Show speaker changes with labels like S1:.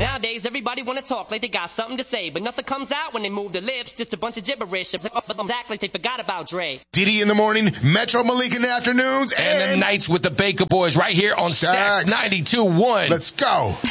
S1: Nowadays, everybody wanna talk like they got something to say, but nothing comes out when they move their lips, just a bunch of gibberish. Act like they forgot about Dre.
S2: Diddy in the morning, Metro Malik in the afternoons,
S3: and the nights with the Baker Boys right here on Stacks 92.1.
S2: Let's go.